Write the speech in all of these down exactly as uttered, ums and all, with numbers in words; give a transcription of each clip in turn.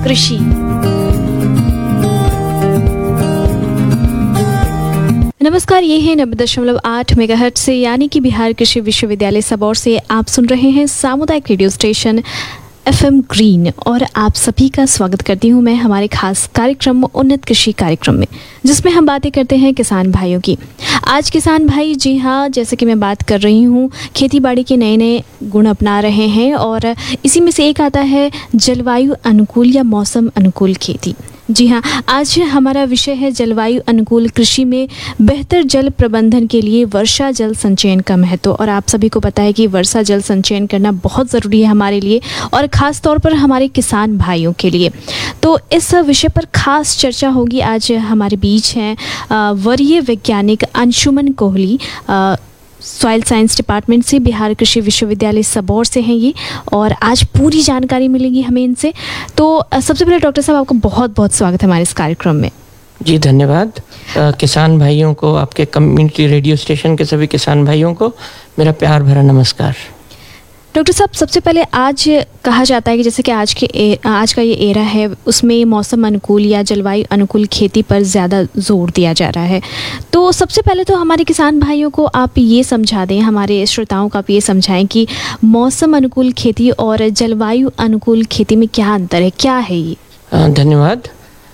कृषि। नमस्कार, ये है नब्बे दशमलव आठ मेगाहर्ट्ज से यानी कि बिहार कृषि विश्वविद्यालय सबौर से आप सुन रहे हैं सामुदायिक radio station F M green, और आप सभी का स्वागत करती हूँ मैं हमारे खास कार्यक्रम उन्नत कृषि कार्यक्रम में, जिसमें हम बातें करते हैं किसान भाइयों की। आज किसान भाई, जी हाँ, जैसे कि मैं बात कर रही हूँ, खेती बाड़ी के नए नए गुण अपना रहे हैं, और इसी में से एक आता है जलवायु अनुकूल या मौसम अनुकूल खेती। जी हाँ, आज हमारा विषय है जलवायु अनुकूल कृषि में बेहतर जल प्रबंधन के लिए वर्षा जल संचयन का महत्व। और आप सभी को पता है कि वर्षा जल संचयन करना बहुत ज़रूरी है हमारे लिए, और ख़ास तौर पर हमारे किसान भाइयों के लिए। तो इस विषय पर खास चर्चा होगी। आज हमारे बीच हैं वरीय वैज्ञानिक Anshuman Kohli, soil science department से, बिहार कृषि विश्वविद्यालय सबौर से हैं ये, और आज पूरी जानकारी मिलेगी हमें इनसे। तो सबसे पहले डॉक्टर साहब, आपका बहुत बहुत स्वागत है हमारे इस कार्यक्रम में। जी धन्यवाद। आ, किसान भाइयों को, आपके कम्युनिटी रेडियो स्टेशन के सभी किसान भाइयों को मेरा प्यार भरा नमस्कार। डॉक्टर साहब, सबसे पहले आज कहा जाता है कि जैसे कि आज के ए, आज का ये एरा है, उसमें मौसम अनुकूल या जलवायु अनुकूल खेती पर ज़्यादा जोर दिया जा रहा है। तो सबसे पहले तो हमारे किसान भाइयों को आप ये समझा दें, हमारे श्रोताओं को आप ये समझाएं कि मौसम अनुकूल खेती और जलवायु अनुकूल खेती में क्या अंतर है, क्या है ये? धन्यवाद।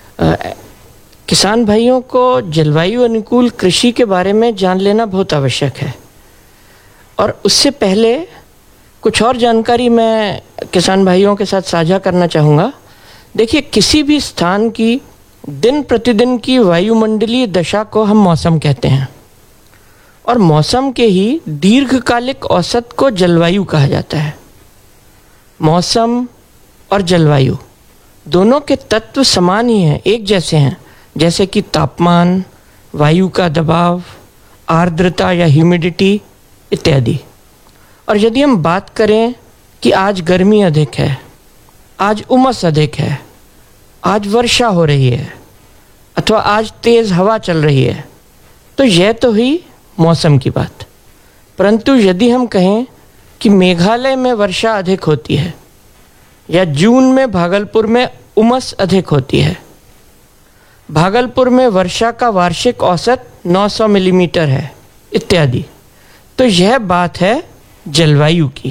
किसान भाइयों को जलवायु अनुकूल कृषि के बारे में जान लेना बहुत आवश्यक है, और उससे पहले कुछ और जानकारी मैं किसान भाइयों के साथ साझा करना चाहूँगा। देखिए, किसी भी स्थान की दिन प्रतिदिन की वायुमंडलीय दशा को हम मौसम कहते हैं, और मौसम के ही दीर्घकालिक औसत को जलवायु कहा जाता है। मौसम और जलवायु दोनों के तत्व समान ही हैं, एक जैसे हैं, जैसे कि तापमान, वायु का दबाव, आर्द्रता या ह्यूमिडिटी इत्यादि। और यदि हम बात करें कि आज गर्मी अधिक है, आज उमस अधिक है, आज वर्षा हो रही है, अथवा आज तेज़ हवा चल रही है, तो यह तो हुई मौसम की बात। परंतु यदि हम कहें कि मेघालय में वर्षा अधिक होती है, या जून में भागलपुर में उमस अधिक होती है, भागलपुर में वर्षा का वार्षिक औसत नौ सौ मिलीमीटर है इत्यादि, तो यह बात है जलवायु की।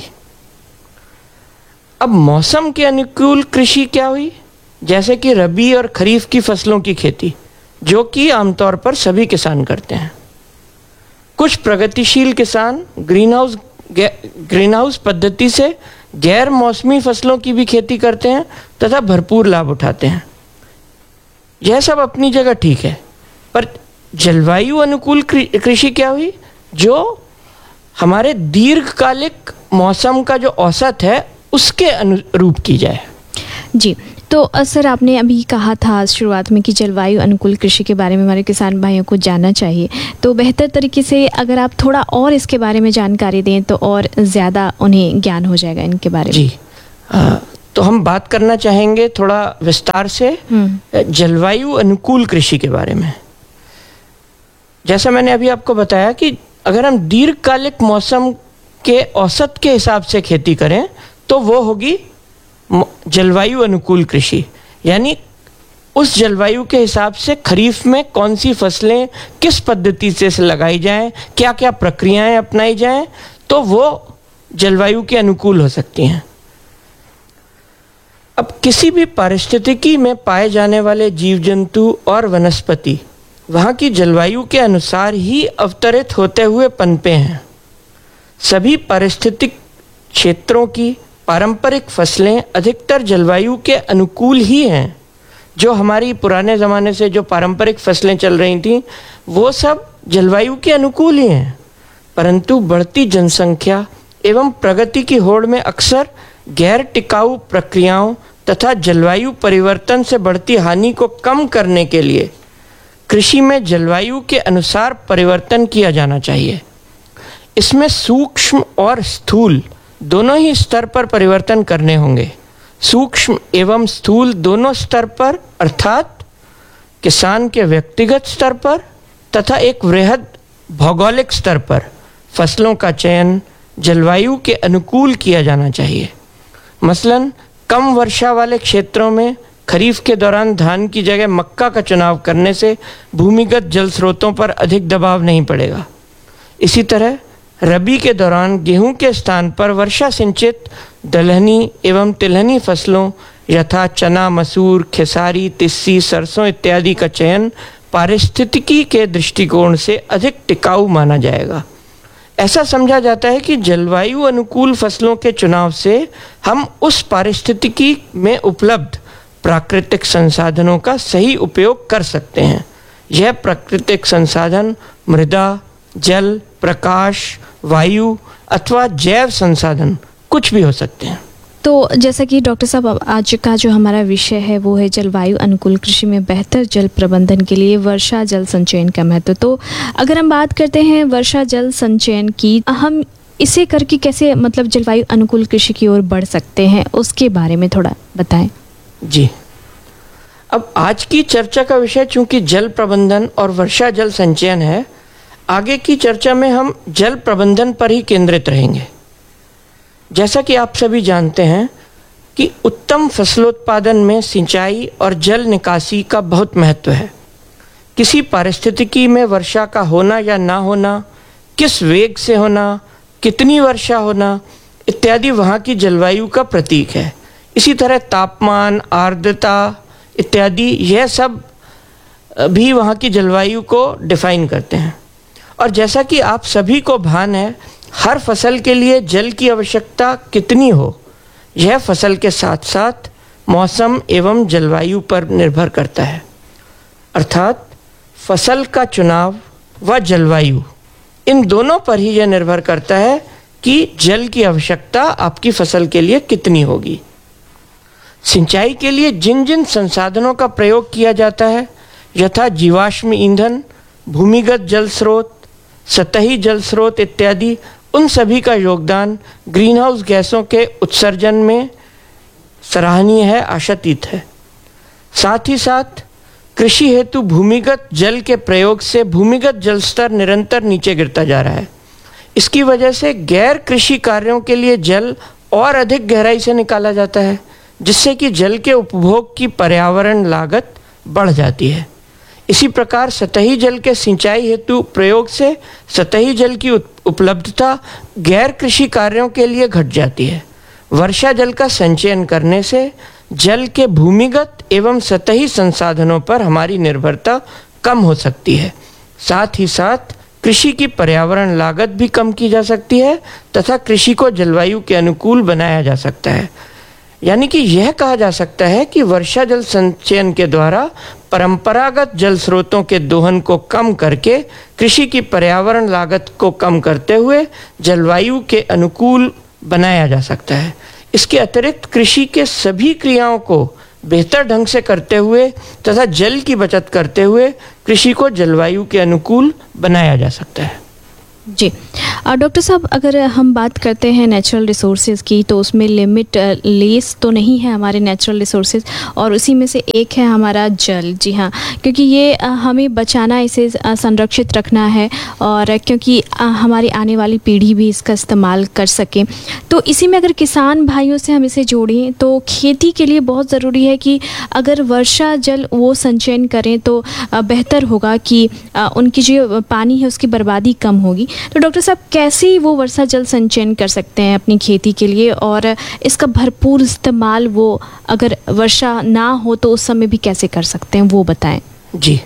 अब मौसम के अनुकूल कृषि क्या हुई? जैसे कि रबी और खरीफ की फसलों की खेती, जो कि आमतौर पर सभी किसान करते हैं। कुछ प्रगतिशील किसान ग्रीन हाउस ग्रीन हाउस पद्धति से गैर मौसमी फसलों की भी खेती करते हैं तथा भरपूर लाभ उठाते हैं। यह सब अपनी जगह ठीक है, पर जलवायु अनुकूल कृषि क्या हुई? जो हमारे दीर्घकालिक मौसम का जो औसत है उसके अनुरूप की जाए। जी, तो सर, आपने अभी कहा था शुरुआत में कि जलवायु अनुकूल कृषि के बारे में हमारे किसान भाइयों को जानना चाहिए। तो बेहतर तरीके से अगर आप थोड़ा और इसके बारे में जानकारी दें तो और ज़्यादा उन्हें ज्ञान हो जाएगा इनके बारे में। जी, आ, तो हम बात करना चाहेंगे थोड़ा विस्तार से जलवायु अनुकूल कृषि के बारे में। जैसा मैंने अभी आपको बताया कि अगर हम दीर्घकालिक मौसम के औसत के हिसाब से खेती करें तो वो होगी जलवायु अनुकूल कृषि। यानी उस जलवायु के हिसाब से खरीफ में कौन सी फसलें किस पद्धति से लगाई जाएं, क्या क्या प्रक्रियाएं अपनाई जाएं, तो वो जलवायु के अनुकूल हो सकती हैं। अब किसी भी पारिस्थितिकी में पाए जाने वाले जीव जंतु और वनस्पति वहाँ की जलवायु के अनुसार ही अवतरित होते हुए पनपे हैं। सभी पारिस्थितिक क्षेत्रों की पारंपरिक फसलें अधिकतर जलवायु के अनुकूल ही हैं। जो हमारी पुराने ज़माने से जो पारंपरिक फसलें चल रही थीं वो सब जलवायु के अनुकूल ही हैं, परंतु बढ़ती जनसंख्या एवं प्रगति की होड़ में अक्सर गैर टिकाऊ प्रक्रियाओं तथा जलवायु परिवर्तन से बढ़ती हानि को कम करने के लिए कृषि में जलवायु के अनुसार परिवर्तन किया जाना चाहिए। इसमें सूक्ष्म और स्थूल दोनों ही स्तर पर परिवर्तन करने होंगे। सूक्ष्म एवं स्थूल दोनों स्तर पर, अर्थात किसान के व्यक्तिगत स्तर पर तथा एक वृहद भौगोलिक स्तर पर फसलों का चयन जलवायु के अनुकूल किया जाना चाहिए। मसलन कम वर्षा वाले क्षेत्रों में खरीफ के दौरान धान की जगह मक्का का चुनाव करने से भूमिगत जल स्रोतों पर अधिक दबाव नहीं पड़ेगा। इसी तरह रबी के दौरान गेहूं के स्थान पर वर्षा सिंचित दलहनी एवं तिलहनी फसलों यथा चना, मसूर, खेसारी, तिस्सी, सरसों इत्यादि का चयन पारिस्थितिकी के दृष्टिकोण से अधिक टिकाऊ माना जाएगा। ऐसा समझा जाता है कि जलवायु अनुकूल फसलों के चुनाव से हम उस पारिस्थितिकी में उपलब्ध प्राकृतिक संसाधनों का सही उपयोग कर सकते हैं। यह प्राकृतिक संसाधन मृदा, जल, प्रकाश, वायु अथवा जैव संसाधन कुछ भी हो सकते हैं। तो जैसा कि डॉक्टर साहब आज का जो हमारा विषय है वो है जलवायु अनुकूल कृषि में बेहतर जल प्रबंधन के लिए वर्षा जल संचयन का महत्व। तो अगर हम बात करते हैं वर्षा जल संचयन की, हम इसे करके कैसे मतलब जलवायु अनुकूल कृषि की ओर बढ़ सकते हैं, उसके बारे में थोड़ा बताएं। जी, अब आज की चर्चा का विषय चूंकि जल प्रबंधन और वर्षा जल संचयन है, आगे की चर्चा में हम जल प्रबंधन पर ही केंद्रित रहेंगे। जैसा कि आप सभी जानते हैं कि उत्तम फसलोत्पादन में सिंचाई और जल निकासी का बहुत महत्व है। किसी पारिस्थितिकी में वर्षा का होना या ना होना, किस वेग से होना, कितनी वर्षा होना इत्यादि वहाँ की जलवायु का प्रतीक है। इसी तरह तापमान, आर्द्रता इत्यादि यह सब भी वहाँ की जलवायु को डिफाइन करते हैं। और जैसा कि आप सभी को भान है, हर फसल के लिए जल की आवश्यकता कितनी हो यह फसल के साथ साथ मौसम एवं जलवायु पर निर्भर करता है। अर्थात फसल का चुनाव व जलवायु इन दोनों पर ही यह निर्भर करता है कि जल की आवश्यकता आपकी फसल के लिए कितनी होगी। सिंचाई के लिए जिन जिन संसाधनों का प्रयोग किया जाता है यथा जीवाश्म ईंधन, भूमिगत जल स्रोत, सतही जल स्रोत इत्यादि, उन सभी का योगदान ग्रीन हाउस गैसों के उत्सर्जन में सराहनीय है, आशातीत है। साथ ही साथ कृषि हेतु भूमिगत जल के प्रयोग से भूमिगत जल स्तर निरंतर नीचे गिरता जा रहा है। इसकी वजह से गैर कृषि कार्यों के लिए जल और अधिक गहराई से निकाला जाता है, जिससे कि जल के उपभोग की पर्यावरण लागत बढ़ जाती है। इसी प्रकार सतही जल के सिंचाई हेतु प्रयोग से सतही जल की उपलब्धता गैर कृषि कार्यों के लिए घट जाती है। वर्षा जल का संचयन करने से जल के भूमिगत एवं सतही संसाधनों पर हमारी निर्भरता कम हो सकती है। साथ ही साथ कृषि की पर्यावरण लागत भी कम की जा सकती है तथा कृषि को जलवायु के अनुकूल बनाया जा सकता है। यानी कि यह कहा जा सकता है कि वर्षा जल संचयन के द्वारा परंपरागत जल स्रोतों के दोहन को कम करके कृषि की पर्यावरण लागत को कम करते हुए जलवायु के अनुकूल बनाया जा सकता है। इसके अतिरिक्त कृषि के सभी क्रियाओं को बेहतर ढंग से करते हुए तथा जल की बचत करते हुए कृषि को जलवायु के अनुकूल बनाया जा सकता है। जी डॉक्टर साहब, अगर हम बात करते हैं नेचुरल रिसोर्सेज की तो उसमें लिमिट लेस तो नहीं है हमारे नेचुरल रिसोर्सेज, और उसी में से एक है हमारा जल। जी हाँ, क्योंकि ये हमें बचाना, इसे संरक्षित रखना है, और क्योंकि हमारी आने वाली पीढ़ी भी इसका इस्तेमाल कर सके। तो इसी में अगर किसान भाइयों से हम इसे जोड़ें तो खेती के लिए बहुत ज़रूरी है कि अगर वर्षा जल वो संचयन करें तो बेहतर होगा कि उनकी जो पानी है उसकी बर्बादी कम होगी। तो डॉक्टर साहब, कैसे वो वर्षा जल संचयन कर सकते हैं अपनी खेती के लिए, और इसका भरपूर इस्तेमाल वो अगर वर्षा ना हो तो उस समय भी कैसे कर सकते हैं, वो बताएं। जी,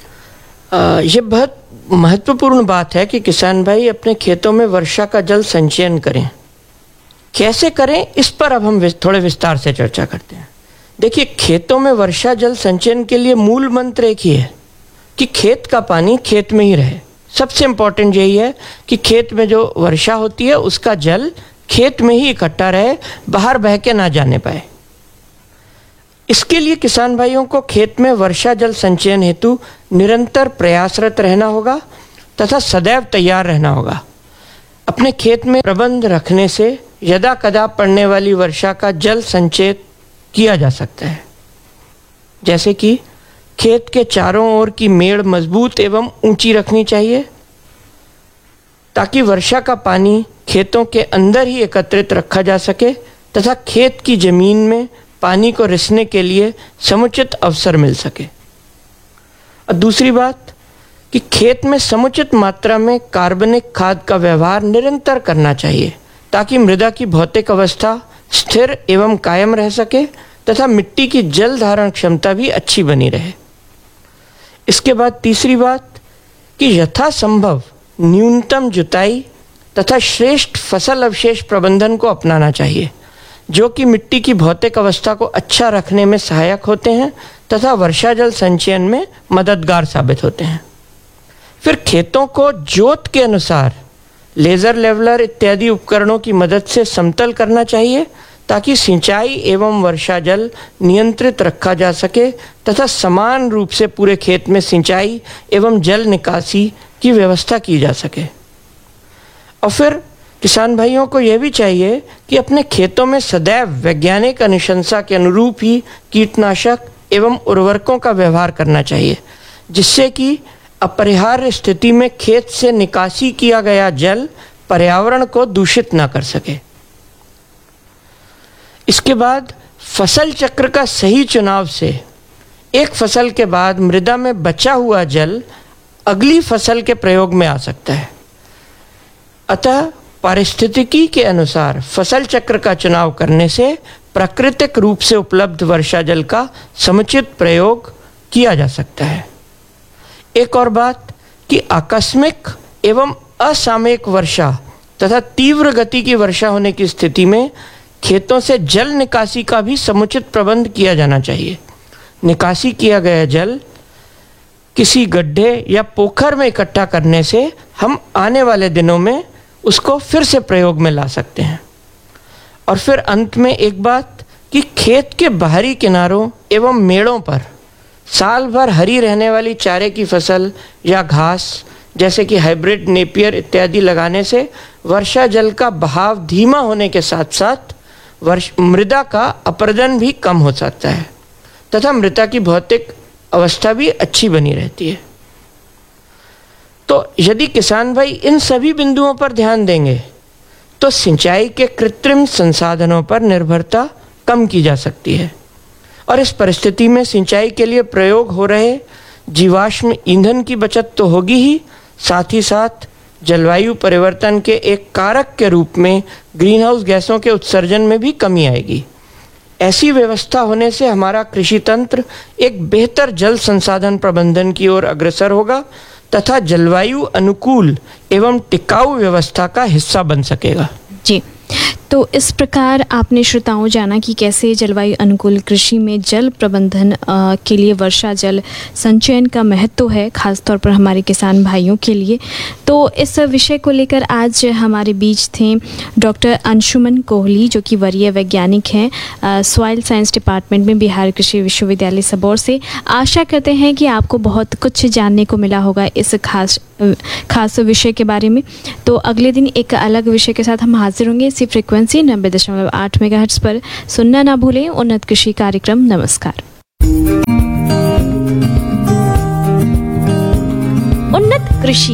आ, ये बहुत महत्वपूर्ण बात है कि किसान भाई अपने खेतों में वर्षा का जल संचयन करें। कैसे करें, इस पर अब हम थोड़े विस्तार से चर्चा करते हैं। देखिए, खेतों में वर्षा जल संचयन के लिए मूल मंत्र एक ही है कि खेत का पानी खेत में ही रहे। सबसे इम्पोर्टेंट यही है कि खेत में जो वर्षा होती है उसका जल खेत में ही इकट्ठा रहे, बाहर बह के ना जाने पाए। इसके लिए किसान भाइयों को खेत में वर्षा जल संचयन हेतु निरंतर प्रयासरत रहना होगा तथा सदैव तैयार रहना होगा। अपने खेत में प्रबंध रखने से यदा कदा पड़ने वाली वर्षा का जल संचयित किया जा सकता है। जैसे कि खेत के चारों ओर की मेड़ मजबूत एवं ऊंची रखनी चाहिए ताकि वर्षा का पानी खेतों के अंदर ही एकत्रित रखा जा सके तथा खेत की जमीन में पानी को रिसने के लिए समुचित अवसर मिल सके। और दूसरी बात कि खेत में समुचित मात्रा में कार्बनिक खाद का व्यवहार निरंतर करना चाहिए ताकि मृदा की भौतिक अवस्था स्थिर एवं कायम रह सके तथा मिट्टी की जल धारण क्षमता भी अच्छी बनी रहे। इसके बाद तीसरी बात कि यथासंभव न्यूनतम जुताई तथा श्रेष्ठ फसल अवशेष प्रबंधन को अपनाना चाहिए, जो कि मिट्टी की भौतिक अवस्था को अच्छा रखने में सहायक होते हैं तथा वर्षा जल संचयन में मददगार साबित होते हैं। फिर खेतों को जोत के अनुसार लेजर लेवलर इत्यादि उपकरणों की मदद से समतल करना चाहिए ताकि सिंचाई एवं वर्षा जल नियंत्रित रखा जा सके तथा समान रूप से पूरे खेत में सिंचाई एवं जल निकासी की व्यवस्था की जा सके। और फिर किसान भाइयों को यह भी चाहिए कि अपने खेतों में सदैव वैज्ञानिक अनुशंसा के अनुरूप ही कीटनाशक एवं उर्वरकों का व्यवहार करना चाहिए, जिससे कि अपरिहार्य स्थिति में खेत से निकासी किया गया जल पर्यावरण को दूषित ना कर सके। इसके बाद फसल चक्र का सही चुनाव से एक फसल के बाद मृदा में बचा हुआ जल अगली फसल के प्रयोग में आ सकता है। अतः पारिस्थितिकी के अनुसार फसल चक्र का चुनाव करने से प्राकृतिक रूप से उपलब्ध वर्षा जल का समुचित प्रयोग किया जा सकता है। एक और बात कि आकस्मिक एवं असामयिक वर्षा तथा तीव्र गति की वर्षा होने की स्थिति में खेतों से जल निकासी का भी समुचित प्रबंध किया जाना चाहिए। निकासी किया गया जल किसी गड्ढे या पोखर में इकट्ठा करने से हम आने वाले दिनों में उसको फिर से प्रयोग में ला सकते हैं। और फिर अंत में एक बात कि खेत के बाहरी किनारों एवं मेड़ों पर साल भर हरी रहने वाली चारे की फसल या घास जैसे कि हाइब्रिड नेपियर इत्यादि लगाने से वर्षा जल का बहाव धीमा होने के साथ साथ वर्ष मृदा का अपरदन भी कम हो सकता है तथा मृदा की भौतिक अवस्था भी अच्छी बनी रहती है। तो यदि किसान भाई इन सभी बिंदुओं पर ध्यान देंगे तो सिंचाई के कृत्रिम संसाधनों पर निर्भरता कम की जा सकती है और इस परिस्थिति में सिंचाई के लिए प्रयोग हो रहे जीवाश्म ईंधन की बचत तो होगी ही, साथ ही साथ जलवायु परिवर्तन के एक कारक के रूप में ग्रीन हाउस गैसों के उत्सर्जन में भी कमी आएगी। ऐसी व्यवस्था होने से हमारा कृषि तंत्र एक बेहतर जल संसाधन प्रबंधन की ओर अग्रसर होगा तथा जलवायु अनुकूल एवं टिकाऊ व्यवस्था का हिस्सा बन सकेगा। जी, तो इस प्रकार आपने श्रोताओं जाना कि कैसे जलवायु अनुकूल कृषि में जल प्रबंधन के लिए वर्षा जल संचयन का महत्व है, खासतौर पर हमारे किसान भाइयों के लिए। तो इस विषय को लेकर आज हमारे बीच थे डॉक्टर अंशुमन कोहली, जो कि वरीय वैज्ञानिक हैं सॉइल साइंस डिपार्टमेंट में बिहार कृषि विश्वविद्यालय सबौर से। आशा करते हैं कि आपको बहुत कुछ जानने को मिला होगा इस खास खास विषय के बारे में। तो अगले दिन एक अलग विषय के साथ हम हाजिर होंगे इसी फ्रिक्वेंसी नब्बे दशमलव आठ मेगाहर्ट्ज पर। सुनना ना भूलें उन्नत कृषि कार्यक्रम। नमस्कार। उन्नत कृषि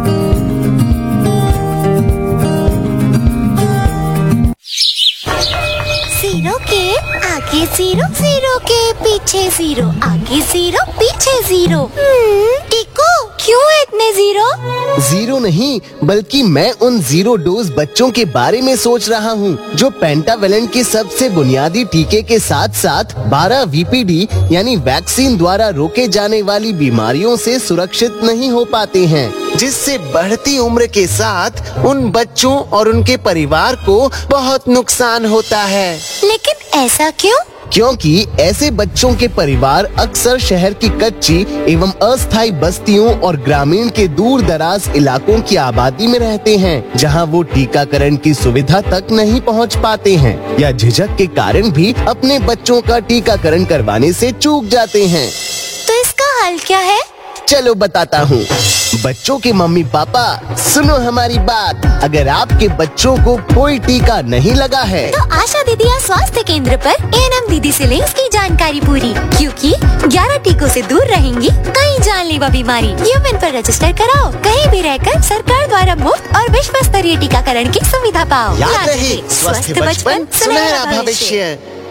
जीरो के आगे जीरो, जीरो के पीछे जीरो, आगे जीरो पीछे जीरो। टिको क्यों है इतने जीरो? जीरो नहीं बल्कि मैं उन जीरो डोज बच्चों के बारे में सोच रहा हूँ जो पेंटावेलेंट के सबसे बुनियादी टीके के साथ साथ बारह वी पी डी यानी वैक्सीन द्वारा रोके जाने वाली बीमारियों से सुरक्षित नहीं हो पाते हैं, जिससे बढ़ती उम्र के साथ उन बच्चों और उनके परिवार को बहुत नुकसान होता है। लेकिन ऐसा क्यों? क्योंकि ऐसे बच्चों के परिवार अक्सर शहर की कच्ची एवं अस्थायी बस्तियों और ग्रामीण के दूर दराज इलाकों की आबादी में रहते हैं, जहां वो टीकाकरण की सुविधा तक नहीं पहुंच पाते हैं या झिझक के कारण भी अपने बच्चों का टीकाकरण करवाने से चूक जाते हैं। तो इसका हल क्या है? चलो बताता हूँ। बच्चों के मम्मी पापा सुनो हमारी बात, अगर आपके बच्चों को कोई टीका नहीं लगा है तो आशा दीदी या स्वास्थ्य केंद्र पर ए एन एम दीदी से लें इसकी जानकारी पूरी, क्योंकि ग्यारह टीकों से दूर रहेंगी कई जानलेवा बीमारी। यूमेन पर रजिस्टर कराओ, कहीं भी रहकर सरकार द्वारा मुफ्त और विश्व स्तरीय टीकाकरण की सुविधा पाओ। याद रहे, स्वस्थ बचपन सुनहरा भविष्य।